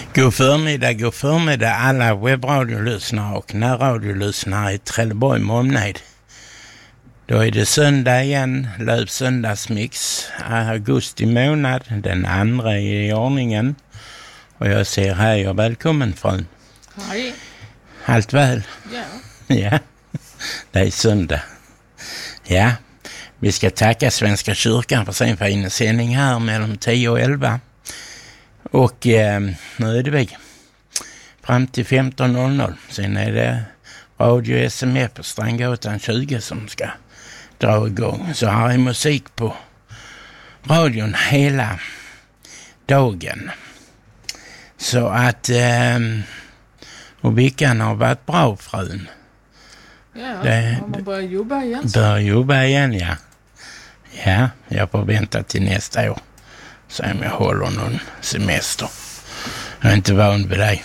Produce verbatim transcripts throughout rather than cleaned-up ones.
God förmiddag, god förmiddag alla webbradiolyssnare och närradiolyssnare i Trelleborg med omnejd. Då är det söndag igen, Löpsöndagsmix, augusti månad, den andra i ordningen. Och jag säger hej och välkommen frun. Hej. Allt väl? Ja. Ja, det är söndag. Ja, vi ska tacka Svenska kyrkan för sin fina sändning här mellan tio och elva. Och eh, nu är det vi fram till femton noll noll. Sen är det Radio S M F på Strandgatan tjugo som ska dra igång. Så här är musik på radion hela dagen. Så att eh, och veckan har varit bra frun. Ja, det, man börjar jobba igen. Börjar jobba igen, ja. Ja, jag får vänta till nästa år. Så om jag håller någon semester. Jag är inte van vid dig.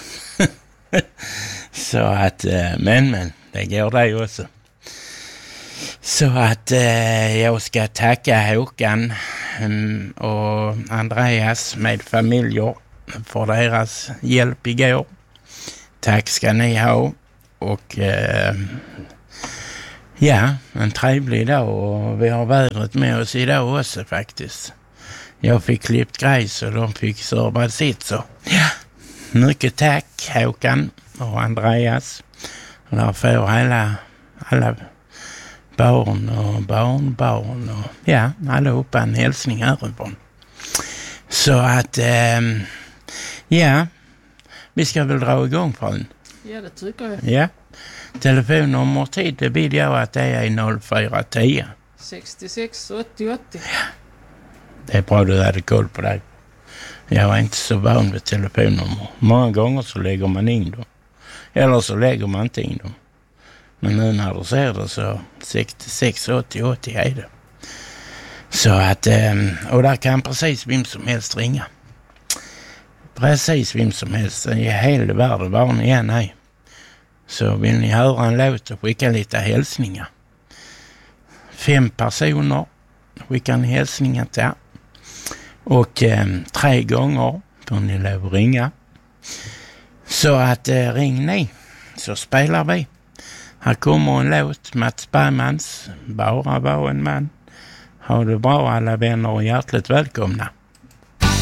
Så att, men men, det går dig också. Så att eh, jag ska tacka Håkan um, och Andreas med familjer för deras hjälp igår. Tack ska ni ha. Och eh, ja, en trevlig dag och vi har vädret med oss idag också faktiskt. Jag fick klippt grejs och de fick servad sitt så. Ja, mycket tack Håkan och Andreas. Och där får alla, alla barn och barnbarn och ja, allihopa en hälsning härifrån. Så att, eh, ja, vi ska väl dra igång frun. Ja, det tycker jag. Ja, telefonnummer tid det vill jag att det är noll fyra tio. sextiosex åttio åttio. Ja. Det är bra du hade koll på det. Jag är inte så van vid telefonnummer. Många gånger så lägger man in dem. Eller så lägger man inte in dem. Men nu när du ser det så sextiosex åttio åttio är det. Så att, och där kan precis vem som helst ringa. Precis vem som helst. I hela världen var ni igen här. Så vill ni höra en låt och skicka lite hälsningar. Fem personer skickar ni hälsningar till. Och eh, tre gånger får ni lov att ringa. Så att eh, ring ni så spelar vi. Här kommer en låt, Mats Bergmans, Bara var en man. Ha det bra alla vänner och hjärtligt välkomna.